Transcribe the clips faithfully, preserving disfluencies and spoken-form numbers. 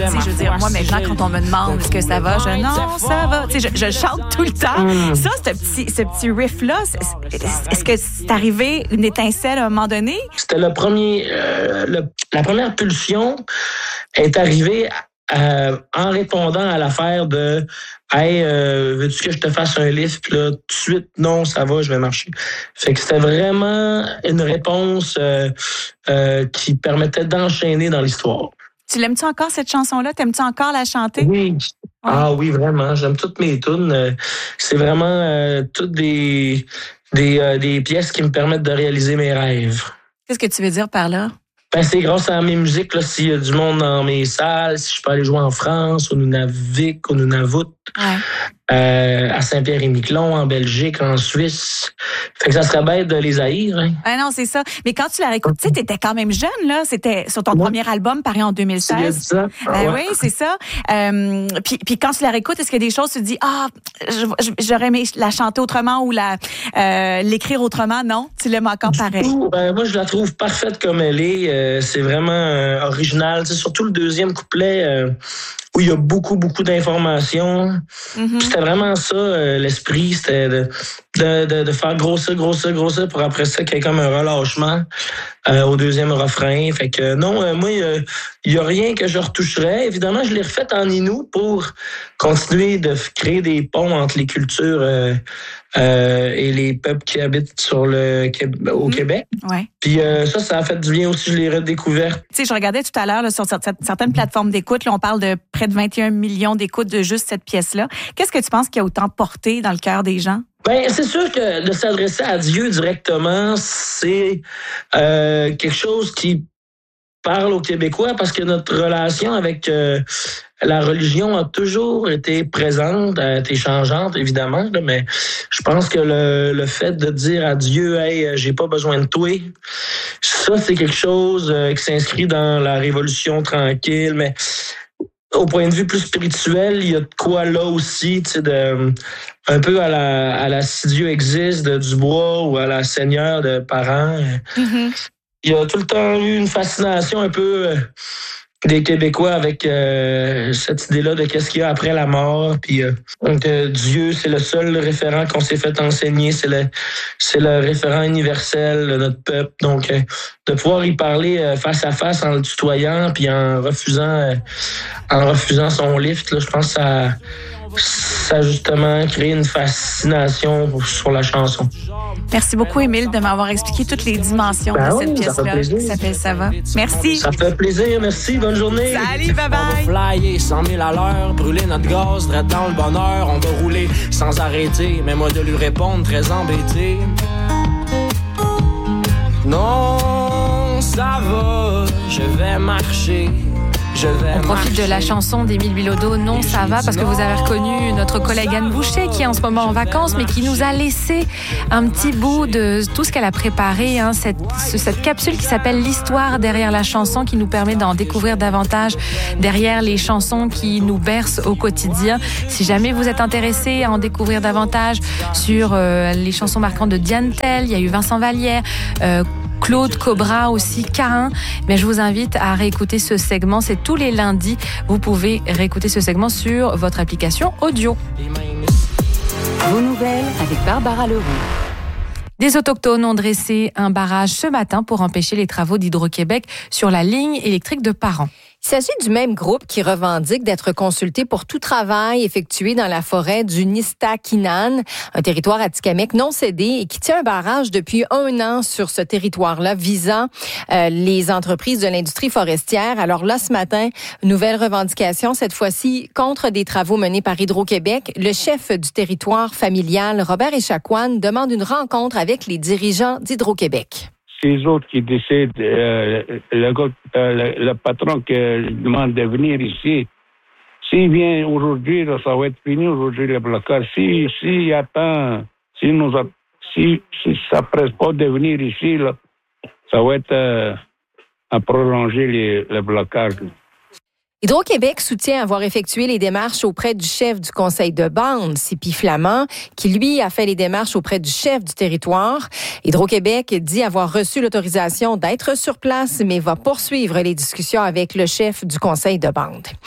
sais, je veux dire, moi, maintenant, quand on me demande est-ce que ça va, je non, ça va. Tu sais, je, je chante tout le temps. Mm. Ça, ce petit, ce petit riff-là, est-ce que c'est arrivé une étincelle à un moment donné? C'était le premier, euh, le, la première pulsion est arrivée euh, en répondant à l'affaire de hey, euh, veux-tu que je te fasse un lift? Puis là, tout de suite, non, ça va, je vais marcher. Fait que c'était vraiment une réponse euh, euh, qui permettait d'enchaîner dans l'histoire. Tu l'aimes-tu encore, cette chanson-là? T'aimes-tu encore la chanter? Oui. Ouais. Ah oui, vraiment. J'aime toutes mes tunes. C'est vraiment euh, toutes des, des, euh, des pièces qui me permettent de réaliser mes rêves. Qu'est-ce que tu veux dire par là? Ben, c'est grâce à mes musiques, là, s'il y a du monde dans mes salles, si je peux aller jouer en France, au Nunavik, au Nunavut, ouais. euh, à Saint-Pierre-et-Miquelon, en Belgique, en Suisse. Fait que ça serait bête de les haïr. Hein. Ah non, c'est ça. Mais quand tu la réécoutes, tu sais, t'étais quand même jeune, là. C'était sur ton ouais. premier album, paru en deux mille seize. C'est ça. Ah, euh, ouais. Oui, c'est ça. Euh, puis, puis quand tu la réécoutes, est-ce qu'il y a des choses, tu te dis, ah, j'aurais aimé la chanter autrement ou la euh, l'écrire autrement? Non? Tu l'aimes encore pareil? Coup, ben, moi, je la trouve parfaite comme elle est. Euh, c'est vraiment euh, original. C'est surtout le deuxième couplet euh, où il y a beaucoup, beaucoup d'informations. Mm-hmm. C'était vraiment ça, euh, l'esprit. C'était de, de, de, de faire grossir, grossir, grossir pour après ça qu'il y ait comme un relâchement euh, au deuxième refrain. Fait que non, euh, moi, il n'y a, a rien que je retoucherais. Évidemment, je l'ai refait en inou pour continuer de créer des ponts entre les cultures euh, euh, et les peuples qui habitent sur le au mmh. Québec. Ouais. Puis euh, ça, ça a fait du bien aussi, je l'ai redécouvert. Tu sais, je regardais tout à l'heure là, sur certaines plateformes d'écoute, là, on parle de près de vingt et un millions d'écoutes de juste cette pièce-là. Qu'est-ce que tu penses qui a autant porté dans le cœur des gens? Ben, c'est sûr que de s'adresser à Dieu directement, c'est euh, quelque chose qui parle aux Québécois parce que notre relation avec euh, la religion a toujours été présente, a été changeante, évidemment, là, mais je pense que le, le fait de dire à Dieu « Hey, j'ai pas besoin de toi », ça, c'est quelque chose euh, qui s'inscrit dans la Révolution tranquille, mais au point de vue plus spirituel, il y a de quoi là aussi, tu sais, de un peu à la, à la Si Dieu existe de Dubois ou à la Seigneur de Parent. Mm-hmm. Il y a tout le temps eu une fascination un peu euh, des Québécois avec euh, cette idée-là de qu'est-ce qu'il y a après la mort. Puis euh, donc euh, Dieu, c'est le seul référent qu'on s'est fait enseigner, c'est le c'est le référent universel de notre peuple. Donc euh, de pouvoir y parler euh, face à face en le tutoyant puis en refusant euh, en refusant son lift, là, je pense que ça ça a justement créé une fascination sur la chanson. Merci beaucoup, Émile, de m'avoir expliqué toutes les dimensions ben de cette oui, pièce-là qui s'appelle Ça va. Merci. Ça fait plaisir, merci. Bonne journée. Salut, bye-bye. On va flyer cent mille à l'heure, brûler notre gaz, direct dans le bonheur. On va rouler sans arrêter, mais moi de lui répondre très embêté. Non, ça va, je vais marcher. On profite de la chanson d'Émile Bilodeau, Non, ça va, parce que vous avez reconnu notre collègue Anne Boucher, qui est en ce moment en vacances, mais qui nous a laissé un petit bout de tout ce qu'elle a préparé, hein, cette, cette capsule qui s'appelle L'histoire derrière la chanson, qui nous permet d'en découvrir davantage derrière les chansons qui nous bercent au quotidien. Si jamais vous êtes intéressé à en découvrir davantage sur euh, les chansons marquantes de Diane Tell, il y a eu Vincent Vallière, euh, Claude Cobra aussi, Cain. Mais je vous invite à réécouter ce segment. C'est tous les lundis. Vous pouvez réécouter ce segment sur votre application audio. Vos nouvelles avec Barbara Leroux. Des autochtones ont dressé un barrage ce matin pour empêcher les travaux d'Hydro-Québec sur la ligne électrique de Parent. Il s'agit du même groupe qui revendique d'être consulté pour tout travail effectué dans la forêt du Nistaquinan, un territoire atikamekw non cédé et qui tient un barrage depuis un an sur ce territoire-là visant euh, les entreprises de l'industrie forestière. Alors là, ce matin, nouvelle revendication, cette fois-ci contre des travaux menés par Hydro-Québec. Le chef du territoire familial, Robert Echaquan, demande une rencontre avec les dirigeants d'Hydro-Québec. C'est les autres qui décident, euh, le, gars, euh, le, le patron qui demande de venir ici. S'il vient aujourd'hui, là, ça va être fini aujourd'hui le blocage. Si, si attend, si nous a, si, si ça presse pas de venir ici, là, ça va être euh, à prolonger les, le blocage. Hydro-Québec soutient avoir effectué les démarches auprès du chef du conseil de bande, Sipi Flamand, qui, lui, a fait les démarches auprès du chef du territoire. Hydro-Québec dit avoir reçu l'autorisation d'être sur place, mais va poursuivre les discussions avec le chef du conseil de bande.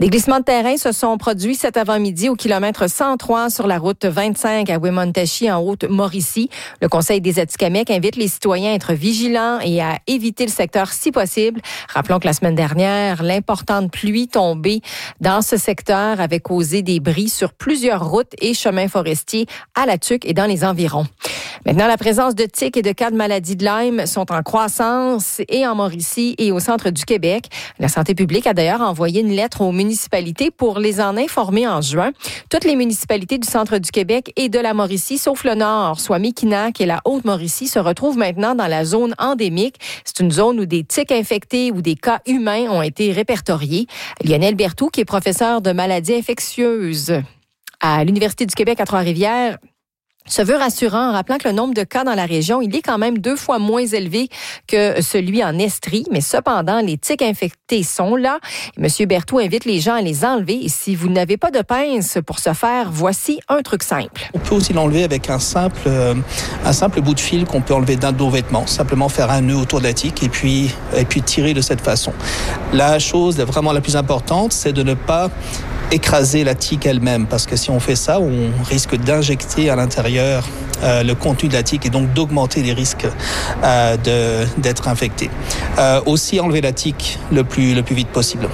Des glissements de terrain se sont produits cet avant-midi au kilomètre cent trois sur la route vingt-cinq à Wemontachi en Haute-Mauricie. Le Conseil des Atikamekw invite les citoyens à être vigilants et à éviter le secteur si possible. Rappelons que la semaine dernière, l'importante pluie tombée dans ce secteur avait causé des bris sur plusieurs routes et chemins forestiers à La Tuque et dans les environs. Maintenant, la présence de tiques et de cas de maladie de Lyme sont en croissance et en Mauricie et au centre du Québec. La santé publique a d'ailleurs envoyé une lettre aux municipalités pour les en informer en juin. Toutes les municipalités du centre du Québec et de la Mauricie, sauf le nord, soit Mikinak et la Haute-Mauricie, se retrouvent maintenant dans la zone endémique. C'est une zone où des tiques infectées ou des cas humains ont été répertoriés. Lionel Berthoud, qui est professeur de maladies infectieuses à l'Université du Québec à Trois-Rivières, se veut rassurant en rappelant que le nombre de cas dans la région, il est quand même deux fois moins élevé que celui en Estrie. Mais cependant, les tiques infectées sont là. M. Berthoud invite les gens à les enlever. Et si vous n'avez pas de pince pour ce faire, voici un truc simple. On peut aussi l'enlever avec un simple, euh, un simple bout de fil qu'on peut enlever d'un de nos vêtements. Simplement faire un nœud autour de la tique et puis, et puis tirer de cette façon. La chose vraiment la plus importante, c'est de ne pas écraser la tique elle-même, parce que si on fait ça, on risque d'injecter à l'intérieur euh, le contenu de la tique et donc d'augmenter les risques euh, de, d'être infecté. Euh, aussi enlever la tique le plus, le plus vite possible.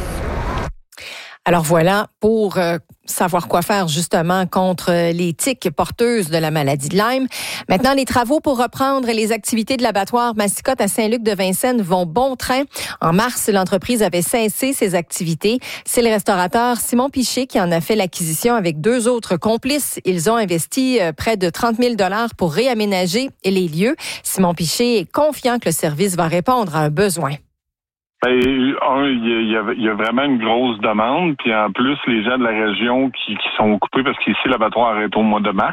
Alors voilà, pour euh, savoir quoi faire justement contre les tiques porteuses de la maladie de Lyme. Maintenant, les travaux pour reprendre les activités de l'abattoir Massicotte à Saint-Luc-de-Vincennes vont bon train. En mars, l'entreprise avait cessé ses activités. C'est le restaurateur Simon Piché qui en a fait l'acquisition avec deux autres complices. Ils ont investi près de trente mille dollars pour réaménager les lieux. Simon Piché est confiant que le service va répondre à un besoin. Ben, un, il y, a, il y a vraiment une grosse demande, puis en plus, les gens de la région qui, qui sont occupés, parce qu'ici, l'abattoir arrête au mois de mars.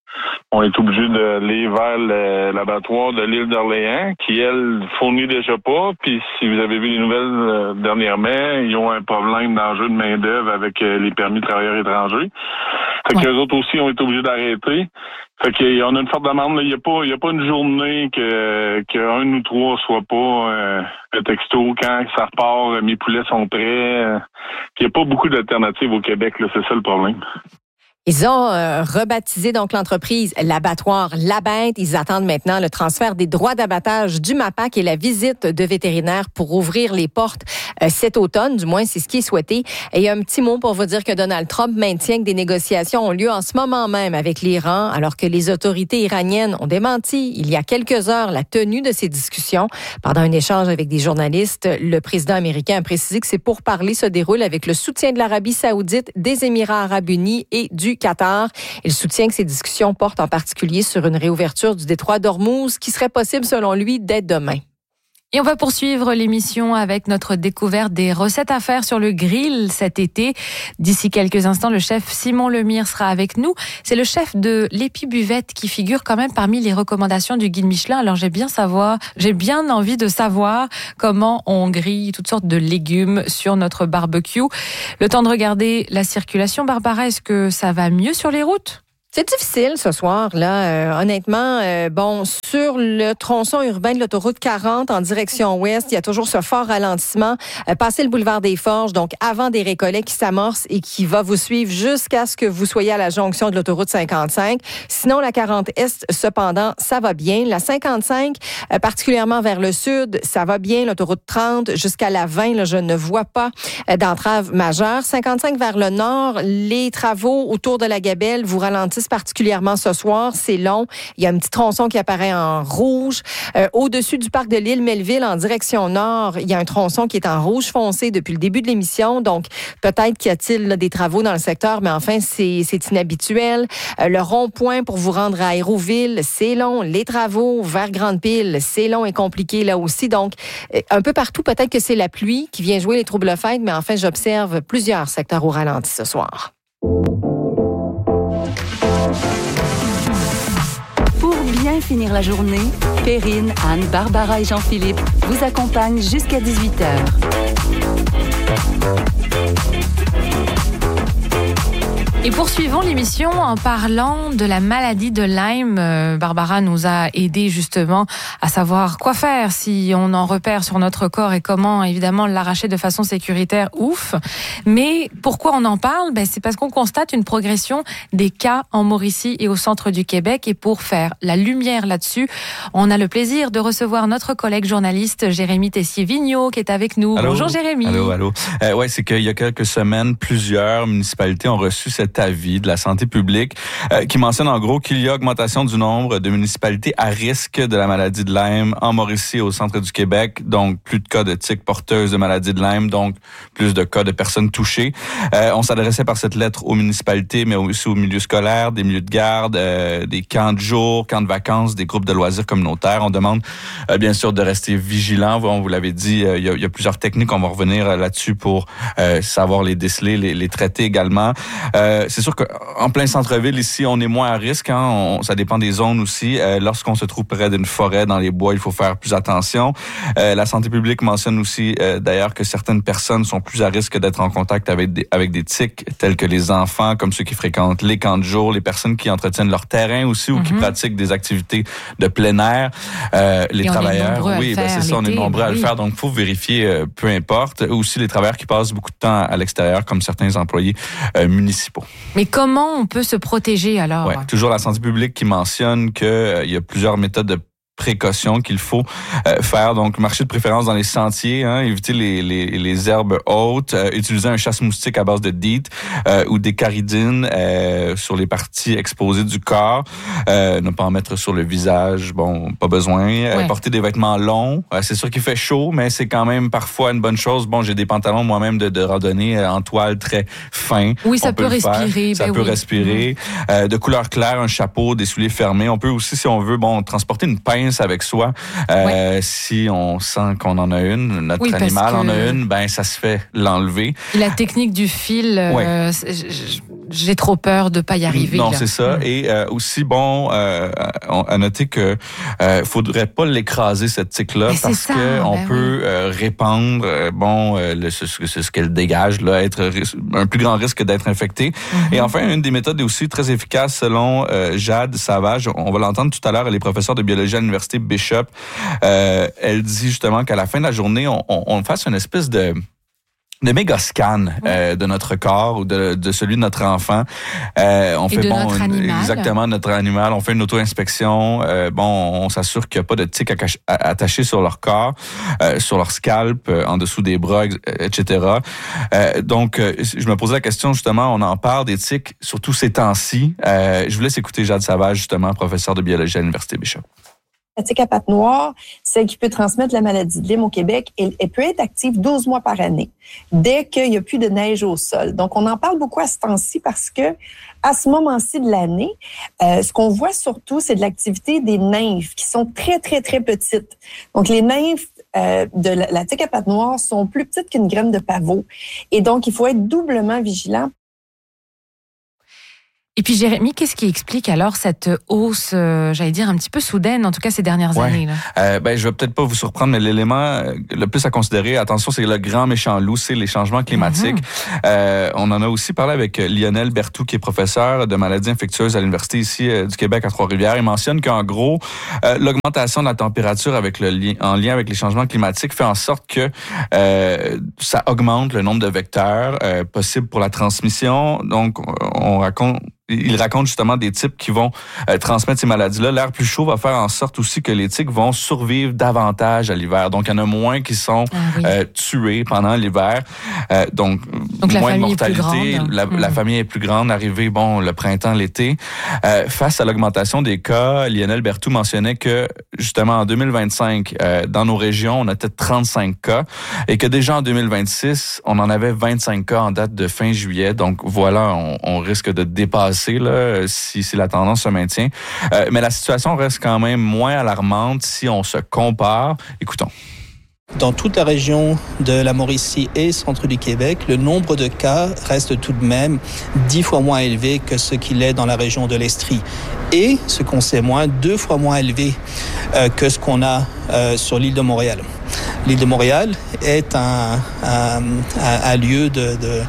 On est obligé d'aller vers le, l'abattoir de l'île d'Orléans, qui, elle, fournit déjà pas. Puis si vous avez vu les nouvelles euh, dernièrement, ils ont un problème d'enjeu de main-d'œuvre avec euh, les permis de travailleurs étrangers. Fait ouais. qu'eux autres aussi ont été obligés d'arrêter. Fait qu'on a une forte demande. Il n'y a pas, il y a pas une journée que qu'un ou trois soit pas euh, un texto quand ça repart. Mes poulets sont prêts. Il n'y a pas beaucoup d'alternatives au Québec. Là, c'est ça le problème. Ils ont euh, rebaptisé donc l'entreprise l'abattoir La Bête. Ils attendent maintenant le transfert des droits d'abattage du MAPAC et la visite de vétérinaires pour ouvrir les portes euh, cet automne. Du moins, c'est ce qui est souhaité. Et un petit mot pour vous dire que Donald Trump maintient que des négociations ont lieu en ce moment même avec l'Iran, alors que les autorités iraniennes ont démenti il y a quelques heures la tenue de ces discussions. Pendant un échange avec des journalistes, le président américain a précisé que ces pourparlers se déroulent avec le soutien de l'Arabie saoudite, des Émirats arabes unis et du Qatar. Il soutient que ces discussions portent en particulier sur une réouverture du détroit d'Ormuz qui serait possible selon lui dès demain. Et on va poursuivre l'émission avec notre découverte des recettes à faire sur le grill cet été. D'ici quelques instants, le chef Simon Lemire sera avec nous. C'est le chef de l'Épibuvette qui figure quand même parmi les recommandations du guide Michelin. Alors j'ai bien savoir, j'ai bien envie de savoir comment on grille toutes sortes de légumes sur notre barbecue. Le temps de regarder la circulation. Barbara, est-ce que ça va mieux sur les routes? C'est difficile ce soir, là. Euh, honnêtement, euh, bon, sur le tronçon urbain de l'autoroute quarante en direction ouest, il y a toujours ce fort ralentissement. Euh, passez le boulevard des Forges, donc avant des Récollets qui s'amorce et qui va vous suivre jusqu'à ce que vous soyez à la jonction de l'autoroute cinquante-cinq. Sinon, la quarante est, cependant, ça va bien. La cinquante-cinq, euh, particulièrement vers le sud, ça va bien. L'autoroute trente jusqu'à la vingt, là, je ne vois pas euh, d'entrave majeure. cinquante-cinq vers le nord, les travaux autour de la Gabelle vous ralentissent particulièrement ce soir. C'est long. Il y a un petit tronçon qui apparaît en rouge. Euh, au-dessus du parc de l'île Melville, en direction nord, il y a un tronçon qui est en rouge foncé depuis le début de l'émission. Donc, peut-être qu'il y a-t-il là, des travaux dans le secteur, mais enfin, c'est, c'est inhabituel. Euh, le rond-point pour vous rendre à Hérouville, c'est long. Les travaux vers Grande-Pile, c'est long et compliqué là aussi. Donc, euh, un peu partout, peut-être que c'est la pluie qui vient jouer les troubles-fêtes, mais enfin, j'observe plusieurs secteurs au ralenti ce soir. Pour bien finir la journée, Perrine, Anne, Barbara et Jean-Philippe vous accompagnent jusqu'à dix-huit heures. Et poursuivons commençons l'émission en parlant de la maladie de Lyme. Euh, Barbara nous a aidé justement à savoir quoi faire si on en repère sur notre corps et comment évidemment l'arracher de façon sécuritaire. Ouf. Mais pourquoi on en parle? Ben, c'est parce qu'on constate une progression des cas en Mauricie et au centre du Québec. Et pour faire la lumière là-dessus, on a le plaisir de recevoir notre collègue journaliste Jérémy Tessier-Vigneault qui est avec nous. Allô. Bonjour Jérémy. Allô, allô. Euh, ouais, c'est qu'il y a quelques semaines, plusieurs municipalités ont reçu cet avis de la santé publique euh, qui mentionne en gros qu'il y a augmentation du nombre de municipalités à risque de la maladie de Lyme en Mauricie et au centre du Québec. Donc, plus de cas de tiques porteuses de maladie de Lyme, donc plus de cas de personnes touchées. Euh, on s'adressait par cette lettre aux municipalités, mais aussi aux milieux scolaires, des milieux de garde, euh, des camps de jour, camps de vacances, des groupes de loisirs communautaires. On demande euh, bien sûr de rester vigilants. On vous l'avait dit, euh, il, y a, il y a plusieurs techniques. On va revenir là-dessus pour euh, savoir les déceler, les, les traiter également. Euh, c'est sûr qu'en plein centre-ville, ici, on est moins à risque. Hein, on, ça dépend des zones aussi. Euh, lorsqu'on se trouve près d'une forêt, dans les bois, il faut faire plus attention. Euh, la santé publique mentionne aussi, euh, d'ailleurs, que certaines personnes sont plus à risque d'être en contact avec des, avec des tiques, tels que les enfants, comme ceux qui fréquentent les camps de jour, les personnes qui entretiennent leur terrain aussi ou mm-hmm. qui pratiquent des activités de plein air. Euh, les Et travailleurs, oui, ben c'est ça, on est nombreux ben à oui. le faire. Donc, il faut vérifier, euh, peu importe. Aussi, les travailleurs qui passent beaucoup de temps à l'extérieur, comme certains employés euh, municipaux. Mais comment on peut se protéger alors? Ouais, toujours la santé publique qui mentionne qu'il euh, y a plusieurs méthodes de précautions qu'il faut euh, faire. Donc, marcher de préférence dans les sentiers, hein, éviter les, les, les herbes hautes, euh, utiliser un chasse-moustique à base de DEET euh, ou des caridines euh, sur les parties exposées du corps. Euh, ne pas en mettre sur le visage, bon, pas besoin. Euh, ouais. Porter des vêtements longs. Euh, c'est sûr qu'il fait chaud, mais c'est quand même parfois une bonne chose. Bon, j'ai des pantalons moi-même de, de randonnée euh, en toile très fin. Oui, ça On peut, peut respirer. Ça ben peut oui. respirer. Mmh. Euh, de couleur claire, un chapeau, des souliers fermés. On peut aussi, si on veut, bon, transporter une pince avec soi. Euh, ouais. Si on sent qu'on en a une, notre oui, animal que... en a une, ben ça se fait l'enlever. La technique du fil, ouais. euh, j'ai trop peur de pas y arriver. Non, là. c'est ça. Mmh. Et euh, aussi, bon, euh, à noter que euh, faudrait pas l'écraser cette tique-là mais parce ça, que on ben peut oui. euh, répandre, euh, bon, euh, le, ce, ce, ce qu'elle dégage, là, être un plus grand risque d'être infecté. Mmh. Et enfin, une des méthodes est aussi très efficace selon euh, Jade Savage. On va l'entendre tout à l'heure. Elle est professeure de biologie à l'université Bishop. Euh, elle dit justement qu'à la fin de la journée, on, on, on fasse une espèce de de méga scan euh, de notre corps ou de, de celui de notre enfant. Euh, on Et fait de bon notre une, animal. exactement notre animal. On fait une auto-inspection. Euh, bon, on s'assure qu'il n'y a pas de tiques attachées sur leur corps, euh, sur leur scalp, euh, en dessous des bras, et cetera. Euh, donc, euh, je me posais la question justement. On en parle des tiques, surtout ces temps-ci. Euh, je vous laisse écouter Jade Savage, justement, professeure de biologie à l'université Bishop. La tique à pattes noires, celle qui peut transmettre la maladie de Lyme au Québec, elle, elle peut être active douze mois par année, dès qu'il n'y a plus de neige au sol. Donc, on en parle beaucoup à ce temps-ci parce que, à ce moment-ci de l'année, euh, ce qu'on voit surtout, c'est de l'activité des nymphes qui sont très, très, très petites. Donc, les nymphes euh, de la, la tique à pattes noires sont plus petites qu'une graine de pavot. Et donc, il faut être doublement vigilant. Et puis Jérémy, qu'est-ce qui explique alors cette hausse, euh, j'allais dire un petit peu soudaine, en tout cas ces dernières ouais. années là? Euh, ben je vais peut-être pas vous surprendre, mais l'élément le plus à considérer, attention, c'est le grand méchant loup, c'est les changements climatiques. Mm-hmm. Euh, on en a aussi parlé avec Lionel Berthoud, qui est professeur de maladies infectieuses à l'université ici euh, du Québec à Trois-Rivières. Il mentionne qu'en gros, euh, l'augmentation de la température avec le li- en lien avec les changements climatiques fait en sorte que euh, ça augmente le nombre de vecteurs euh, possibles pour la transmission. Donc, on raconte Il raconte justement des types qui vont euh, transmettre ces maladies-là. L'air plus chaud va faire en sorte aussi que les tiques vont survivre davantage à l'hiver. Donc, il y en a moins qui sont ah, oui. euh, tués pendant l'hiver. Euh, donc, donc, moins la de mortalité. La, mmh. la famille est plus grande. Arrivé, bon, le printemps, l'été. Euh, face à l'augmentation des cas, Lionel Berthoud mentionnait que, justement, en deux mille vingt-cinq, euh, dans nos régions, on était trente-cinq cas et que déjà en deux mille vingt-six, on en avait vingt-cinq cas en date de fin juillet. Donc, voilà, on, on risque de dépasser Là, si, si la tendance se maintient. Euh, mais la situation reste quand même moins alarmante si on se compare. Écoutons. Dans toute la région de la Mauricie et centre du Québec, le nombre de cas reste tout de même dix fois moins élevé que ce qu'il est dans la région de l'Estrie. Et, ce qu'on sait moins, deux fois moins élevé euh, que ce qu'on a euh, sur l'île de Montréal. L'île de Montréal est un, un, un lieu de, de,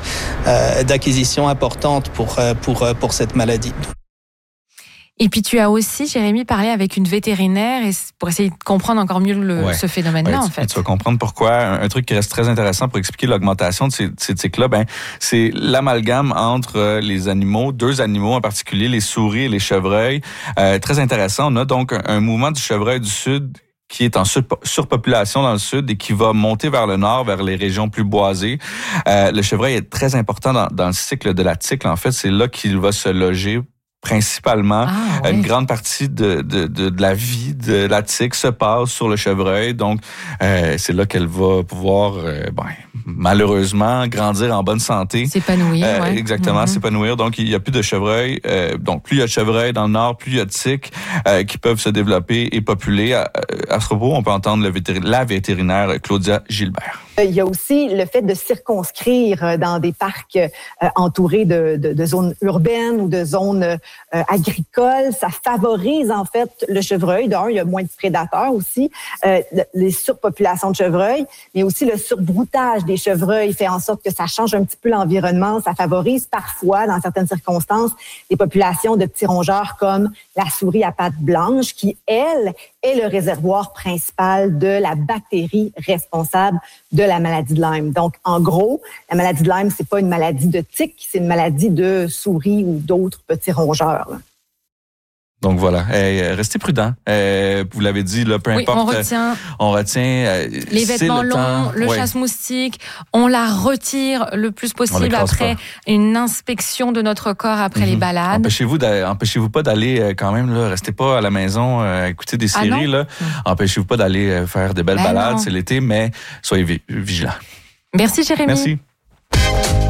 euh, d'acquisition importante pour, pour, pour cette maladie. Et puis tu as aussi, Jérémy, parlé avec une vétérinaire pour essayer de comprendre encore mieux le, ouais. ce phénomène-là, ouais, en tu, fait. Tu vas comprendre pourquoi. Un, un truc qui reste très intéressant pour expliquer l'augmentation de ces, ces tiques-là, ben, c'est l'amalgame entre les animaux, deux animaux en particulier, les souris et les chevreuils. Euh, très intéressant. On a donc un, un mouvement du chevreuil du Sud qui est en surpopulation dans le sud et qui va monter vers le nord, vers les régions plus boisées. Euh, le chevreuil est très important dans, dans le cycle de la tique. En fait, c'est là qu'il va se loger principalement. Ah, oui. Une grande partie de, de, de, de la vie de la tique se passe sur le chevreuil. Donc, euh, c'est là qu'elle va pouvoir, euh, ben, malheureusement, grandir en bonne santé. S'épanouir, euh, ouais. Exactement, mm-hmm. s'épanouir. Donc, il n'y a plus de chevreuil. Euh, donc, plus il y a de chevreuil dans le nord, plus il y a de tiques euh, qui peuvent se développer et populer. À, à ce propos, on peut entendre le vétéri- la vétérinaire Claudia Gilbert. Il y a aussi le fait de circonscrire dans des parcs euh, entourés de, de, de zones urbaines ou de zones euh, agricoles. Ça favorise en fait le chevreuil. D'un, il y a moins de prédateurs aussi, euh, les surpopulations de chevreuils, mais aussi le surbroutage des chevreuils fait en sorte que ça change un petit peu l'environnement. Ça favorise parfois, dans certaines circonstances, des populations de petits rongeurs comme la souris à pattes blanches qui, elle, est le réservoir principal de la bactérie responsable de la maladie de Lyme. Donc, en gros, la maladie de Lyme, c'est pas une maladie de tique, c'est une maladie de souris ou d'autres petits rongeurs, là. Donc voilà, euh, restez prudents. Euh, vous l'avez dit, là, peu oui, importe. On retient, on retient euh, les vêtements le longs, temps. le ouais. chasse-moustique. On la retire le plus possible après pas. une inspection de notre corps après mm-hmm. les balades. Empêchez-vous, empêchez-vous pas d'aller quand même là. Restez pas à la maison euh, écouter des séries ah là. Mm. Empêchez-vous pas d'aller faire des belles ben balades, non. c'est l'été, mais soyez vigilants. Merci Jérémy. Merci.